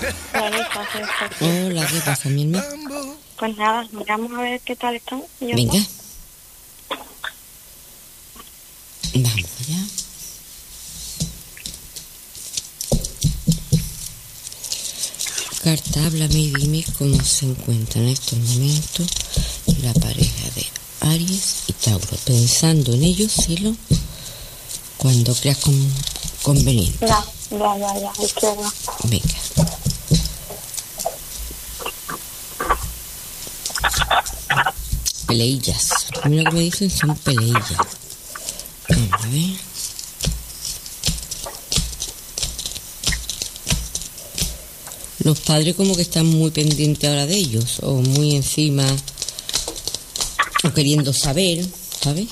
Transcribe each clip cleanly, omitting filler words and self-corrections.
Hola, ¿qué pasa, mi hermano? Pues nada, vamos a ver qué tal están. Venga. Vamos allá. Carta, háblame y dime cómo se encuentra en estos momentos la pareja de Aries y Tauro. Pensando en ellos, cielo, cuando creas conveniente. Ya, izquierda. Venga. Peleillas. Lo primero que me dicen son peleillas. Vamos a ver. Los padres como que están muy pendientes ahora de ellos, o muy encima, o queriendo saber, ¿sabes?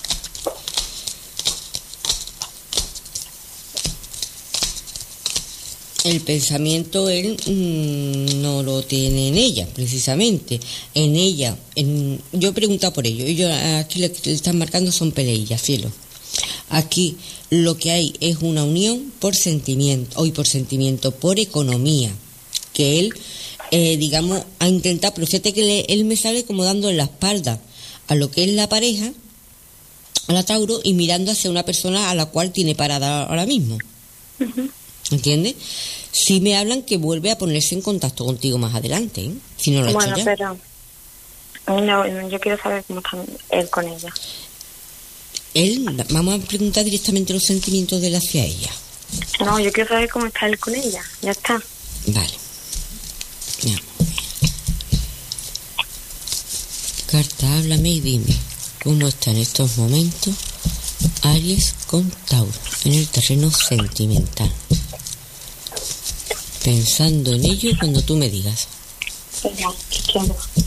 El pensamiento él no lo tiene en ella, precisamente. En ella, yo he preguntado por ello. Ellos aquí le están marcando son peleillas, cielo. Aquí lo que hay es una unión por sentimiento, por economía, que él, digamos, ha intentado, pero fíjate que él me sale como dando en la espalda a lo que es la pareja, a la Tauro, y mirando hacia una persona a la cual tiene parada ahora mismo. Uh-huh. ¿Entiendes? Sí me hablan que vuelve a ponerse en contacto contigo más adelante, ¿eh? Si no lo ha hecho ya. Pero no, yo quiero saber cómo está él con ella. Vamos a preguntar directamente los sentimientos de él hacia ella. No, yo quiero saber cómo está él con ella. Ya está. Vale. Vamos a ver. Carta, háblame y dime cómo está en estos momentos Aries con Tauro en el terreno sentimental. Pensando en ello cuando tú me digas. Ya, izquierda.